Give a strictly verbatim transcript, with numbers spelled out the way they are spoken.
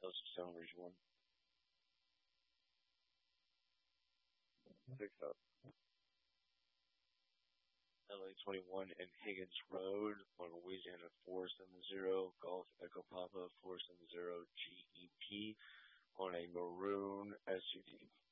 Celsius Town Region one. Six up. L A twenty-one and Higgins Road, on Louisiana four seven zero, Golf Echo Papa four seven zero G E P on a maroon S U V.